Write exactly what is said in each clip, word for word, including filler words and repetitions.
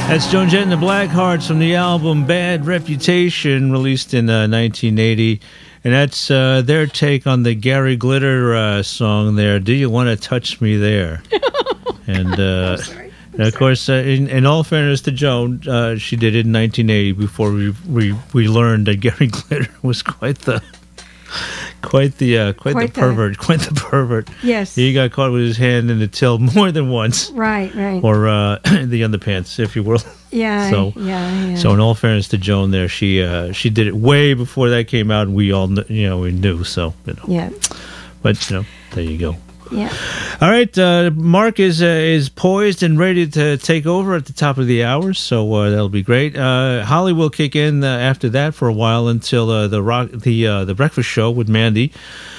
That's Joan Jett and the Blackhearts from the album Bad Reputation, released in uh, nineteen eighty. And that's uh, their take on the Gary Glitter uh, song there, Do You Want to Touch Me There? And, uh, and of course, uh, in, in all fairness to Joan, uh, she did it in nineteen eighty before we, we, we learned that Gary Glitter was quite the... Quite the uh, quite, quite the pervert, the, quite the pervert. Yes, he got caught with his hand in the till more than once. Right, right. Or uh, the underpants, if you will. Yeah. So, yeah, yeah. So, in all fairness to Joan, there she uh, she did it way before that came out, and we all kn- you know we knew. So you know. Yeah. But you know, there you go. Yeah. All right, uh, Mark is uh, is poised and ready to take over at the top of the hour, so uh, that'll be great. Uh, Holly will kick in uh, after that for a while until uh, the rock the uh, the breakfast show with Mandy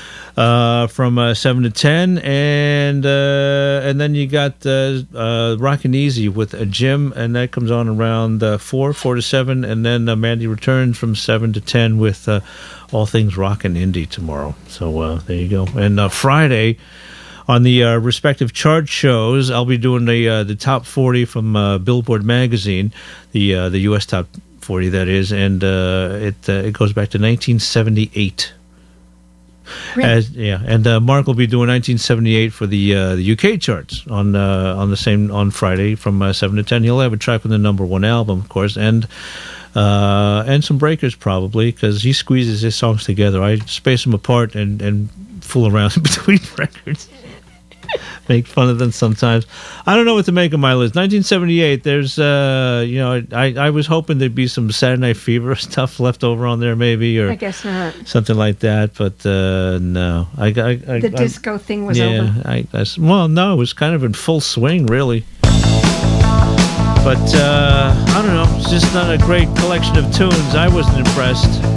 uh, from uh, seven to ten, and uh, and then you got uh, uh, Rockin' Easy with a Jim, and that comes on around uh, four four to seven, and then uh, Mandy returns from seven to ten with uh, all things Rockin' Indie tomorrow. So uh, there you go, and uh, Friday. On the uh, respective chart shows, I'll be doing the uh, the top forty from uh, Billboard magazine, the uh, the U S top forty that is, and uh, it uh, it goes back to nineteen seventy-eight. Really? As, yeah, and uh, Mark will be doing nineteen seventy-eight for the uh, the U K charts on uh, on the same on Friday from uh, seven to ten. He'll have a track from the number one album, of course, and. Uh, and some breakers probably, because he squeezes his songs together. I space them apart and, and fool around between records. Make fun of them sometimes. I don't know what to make of my list. nineteen seventy-eight, there's, uh, you know, I, I was hoping there'd be some Saturday Night Fever stuff left over on there maybe, or I guess not. Something like that, but uh, no. I, I, I, the I, disco thing was yeah, over. I, I, well, no, it was kind of in full swing, really. But, uh, I don't know, it's just not a great collection of tunes. I wasn't impressed.